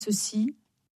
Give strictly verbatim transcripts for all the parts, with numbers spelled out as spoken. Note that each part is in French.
ceci,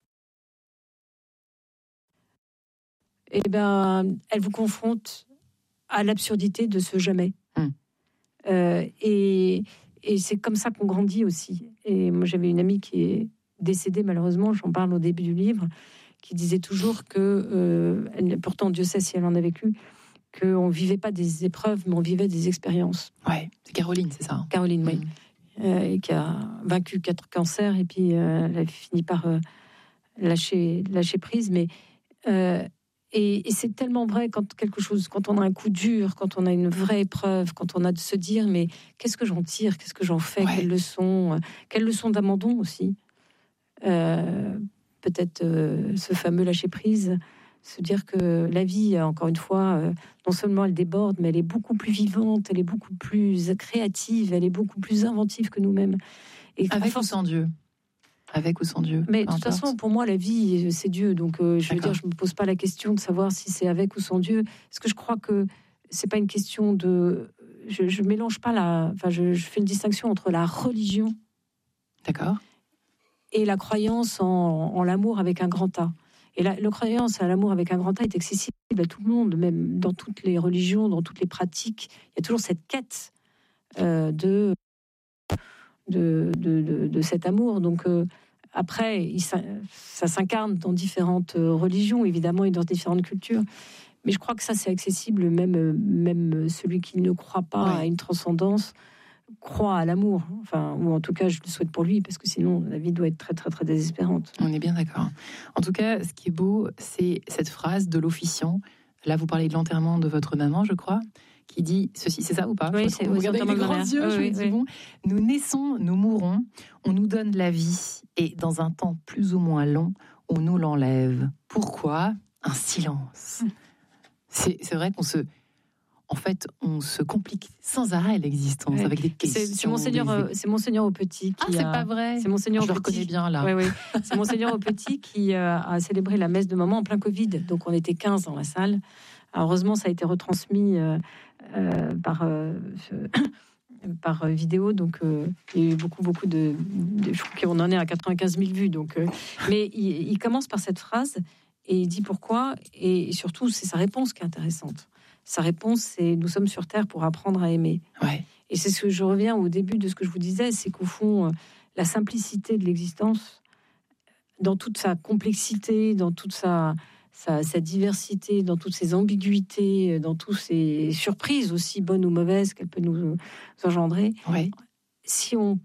eh ben, elle vous confronte à l'absurdité de ce jamais. Mmh. Euh, et, et c'est comme ça qu'on grandit aussi. Et moi, j'avais une amie qui est décédée, malheureusement, j'en parle au début du livre, qui disait toujours que, euh, elle, pourtant, Dieu sait si elle en a vécu, qu'on ne vivait pas des épreuves, mais on vivait des expériences. Ouais, c'est Caroline, c'est ça. Caroline, oui. Mmh. Euh, et qui a vaincu quatre cancers, et puis euh, elle a fini par euh, lâcher, lâcher prise. Mais... Euh, Et, et c'est tellement vrai quand quelque chose, quand on a un coup dur, quand on a une vraie épreuve, quand on a de se dire mais qu'est-ce que j'en tire, qu'est-ce que j'en fais, ouais. Quelle leçon, quelle leçon d'abandon aussi. Euh, peut-être euh, ce fameux lâcher prise, se dire que la vie, encore une fois, euh, non seulement elle déborde, mais elle est beaucoup plus vivante, elle est beaucoup plus créative, elle est beaucoup plus inventive que nous-mêmes. Et avec force... ou sans Dieu. Avec ou sans Dieu. Mais de toute façon, pour moi, la vie, c'est Dieu. Donc, euh, je veux dire, je ne me pose pas la question de savoir si c'est avec ou sans Dieu. Parce que je crois que c'est pas une question de... Je, je mélange pas la... Enfin, je, je fais une distinction entre la religion... D'accord. Et la croyance en, en l'amour avec un grand A. Et la, la croyance à l'amour avec un grand A est accessible à tout le monde, même dans toutes les religions, dans toutes les pratiques. Il y a toujours cette quête euh, de, de, de, de, de cet amour. Donc... Euh, Après, il, ça, ça s'incarne dans différentes religions, évidemment, et dans différentes cultures. Mais je crois que ça, c'est accessible, même, même celui qui ne croit pas ouais. à une transcendance, croit à l'amour. Enfin, ou en tout cas, je le souhaite pour lui, parce que sinon, la vie doit être très, très, très désespérante. On est bien d'accord. En tout cas, ce qui est beau, c'est cette phrase de l'officiant. Là, vous parlez de l'enterrement de votre maman, je crois, qui dit ceci, c'est ça ou pas? Oui, c'est, vous regardez avec des grands yeux, oui, je oui, me dis, oui. bon, nous naissons, nous mourons, on nous donne la vie, et dans un temps plus ou moins long, on nous l'enlève. Pourquoi? Un silence. Hum. C'est, c'est vrai qu'on se... En fait, on se complique sans arrêt l'existence, ouais. avec des questions. C'est, c'est, Monseigneur, des... c'est Monseigneur Au-Petit qui Ah, c'est a... pas vrai. C'est Monseigneur Je le Au-Petit. reconnais bien, là. Oui, oui. C'est Monseigneur Au-Petit qui euh, a célébré la messe de maman en plein Covid. Donc, on était quinze dans la salle. Alors, heureusement, ça a été retransmis euh, euh, par, euh, par vidéo. Donc, euh, il y a eu beaucoup, beaucoup de... de je crois qu'on en est à quatre-vingt-quinze mille vues. Donc, euh, mais il, il commence par cette phrase et il dit pourquoi. Et surtout, c'est sa réponse qui est intéressante. Sa réponse, c'est « Nous sommes sur Terre pour apprendre à aimer ouais. ». Et c'est ce que je reviens au début de ce que je vous disais, c'est qu'au fond, la simplicité de l'existence, dans toute sa complexité, dans toute sa... Sa, sa diversité, dans toutes ses ambiguïtés, dans toutes ses surprises aussi bonnes ou mauvaises qu'elle peut nous engendrer. Oui. Si on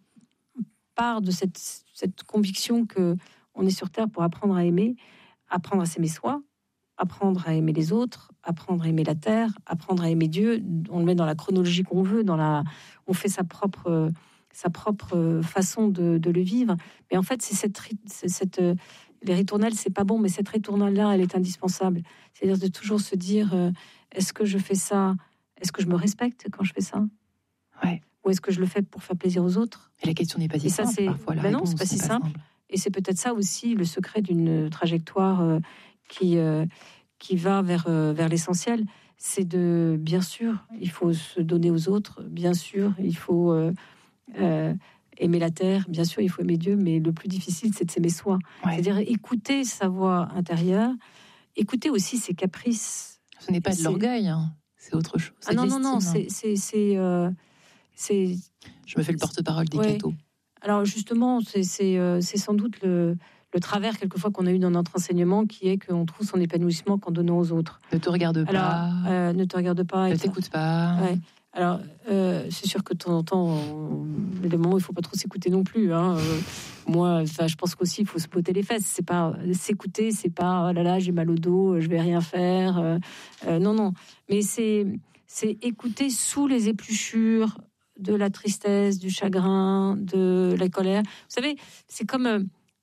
part de cette, cette conviction que on est sur Terre pour apprendre à aimer, apprendre à s'aimer soi, apprendre à aimer les autres, apprendre à aimer la Terre, apprendre à aimer Dieu, on le met dans la chronologie qu'on veut, dans la, on fait sa propre, sa propre façon de, de le vivre. Mais en fait, c'est cette, c'est cette les ritournelles, c'est pas bon, mais cette ritournelle-là, elle est indispensable. C'est-à-dire de toujours se dire, euh, est-ce que je fais ça? Est-ce que je me respecte quand je fais ça? Ouais. Ou est-ce que je le fais pour faire plaisir aux autres? Et la question n'est pas si et ça, simple. C'est... Parfois, la ben non, c'est pas si pas simple. simple. Et c'est peut-être ça aussi le secret d'une trajectoire euh, qui, euh, qui va vers, euh, vers l'essentiel. C'est de, bien sûr, il faut se donner aux autres. Bien sûr, il faut... Euh, euh, aimer la terre, bien sûr, il faut aimer Dieu, mais le plus difficile, c'est de s'aimer soi. Ouais. C'est-à-dire écouter sa voix intérieure, écouter aussi ses caprices. Ce n'est pas de c'est... l'orgueil, hein. C'est autre chose. C'est ah non, non, non, c'est... c'est, c'est, euh, c'est... Je me fais le porte-parole des ouais. cathos. Alors justement, c'est, c'est, euh, c'est sans doute le, le travers, quelquefois, qu'on a eu dans notre enseignement, qui est qu'on trouve son épouvissement qu'en donnant aux autres. Ne te regarde Alors, pas. Euh, ne te regarde pas. Ne t'écoute pas. Ouais. Alors, euh, c'est sûr que de temps en temps, il y a des moments où il ne faut pas trop s'écouter non plus. Hein. Euh, moi, je pense qu'aussi, il faut se botter les fesses. C'est pas s'écouter, c'est pas oh là là, j'ai mal au dos, je vais rien faire. Euh, euh, non, non. Mais c'est, c'est écouter sous les épluchures de la tristesse, du chagrin, de la colère. Vous savez, c'est comme, euh,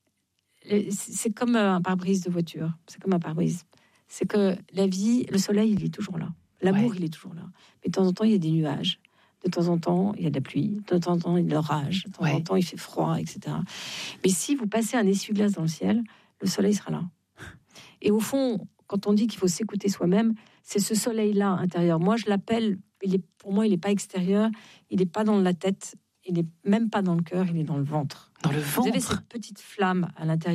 c'est comme un pare-brise de voiture. C'est comme un pare-brise. C'est que la vie, le soleil, il est toujours là. L'amour, ouais. il est toujours là. Mais de temps en temps, il y a des nuages. De temps en temps, il y a de la pluie. De temps en temps, il y a de l'orage. De temps ouais. en temps, il fait froid, et cetera. Mais si vous passez un essuie-glace dans le ciel, le soleil sera là. Et au fond, quand on dit qu'il faut s'écouter soi-même, c'est ce soleil-là intérieur. Moi, je l'appelle, il est, pour moi, il n'est pas extérieur, il n'est pas dans la tête, il n'est même pas dans le cœur, il est dans le ventre. Dans le Vous avez ventre. cette petite flamme à l'intérieur